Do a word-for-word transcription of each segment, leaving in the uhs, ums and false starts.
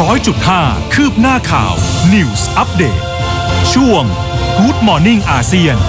อยจุดห้า คืบหน้าข่าว News Update ช่วง Good Morning อาเซียน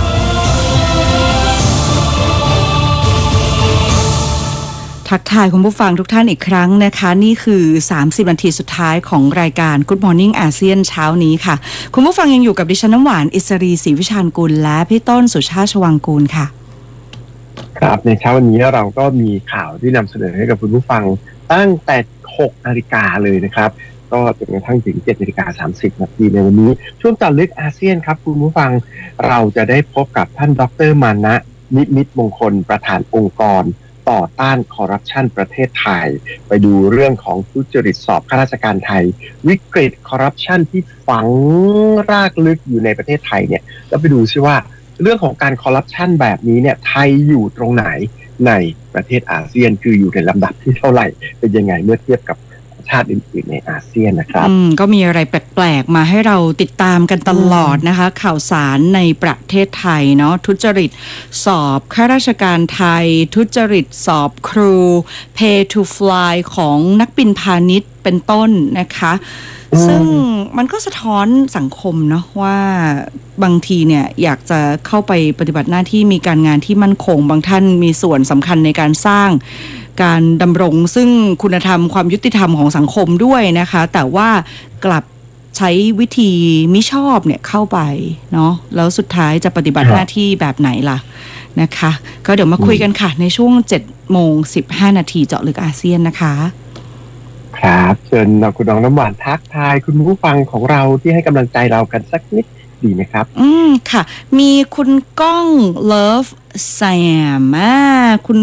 ทักทายคุณผู้ฟังทุกท่านอีกครั้งนะคะนี่คือสามสิบนาทีสุดท้ายของรายการ Good Morning อาเซียนเช้านี้ค่ะคุณผู้ฟังยังอยู่กับดิฉันน้ำหวานอิสรีศรีวิชาญกุลและพี่ต้นสุชาติชวังกูลค่ะครับในเช้าวันนี้เราก็มีข่าวที่นำเสนอให้กับคุณผู้ฟังตั้งแต่หกนาฬิกาเลยนะครับก็จนกระทั่งถึงเจ็ดนาฬิกาสามสิบนาทีในวันนี้ช่วงเจาะลึกอาเซียนครับคุณผู้ฟังเราจะได้พบกับท่านดร.มานะนิมิตมงคลประธานองค์กรต่อต้านคอร์รัปชันประเทศไทยไปดูเรื่องของทุจริตสอบข้าราชการไทยวิกฤตคอร์รัปชันที่ฝังรากลึกอยู่ในประเทศไทยเนี่ยแล้วไปดูซิว่าเรื่องของการคอร์รัปชันแบบนี้เนี่ยไทยอยู่ตรงไหนในประเทศอาเซียนคืออยู่ในลำดับที่เท่าไหร่เป็นยังไงเมื่อเทียบกับชาติอื่นๆในอาเซียนนะครับอืมก็มีอะไรแปลกๆมาให้เราติดตามกันตลอดนะคะข่าวสารในประเทศไทยเนาะทุจริตสอบข้าราชการไทยทุจริตสอบครู Pay to Fly ของนักบินพาณิชย์เป็นต้นนะคะซึ่งมันก็สะท้อนสังคมเนาะว่าบางทีเนี่ยอยากจะเข้าไปปฏิบัติหน้าที่มีการงานที่มั่นคงบางท่านมีส่วนสำคัญในการสร้างการดำรงซึ่งคุณธรรมความยุติธรรมของสังคมด้วยนะคะแต่ว่ากลับใช้วิธีมิชอบเนี่ยเข้าไปเนาะแล้วสุดท้ายจะปฏิบัติหน้าที่แบบไหนล่ะนะคะก็เดี๋ยวมาคุยกันค่ะในช่วง เจ็ดโมงสิบห้า นาทีเจาะลึกอาเซียนนะคะครับเชิญคุณน้องน้ำหวานทักทายคุณผู้ฟังของเราที่ให้กำลังใจเรากันสักนิดดีไหมครับอืมค่ะมีคุณก้องเลิฟแซมอ่าคุณ